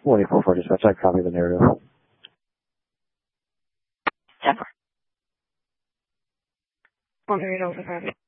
184 dispatch, I copy the narrative. 10-4. 1 over copy.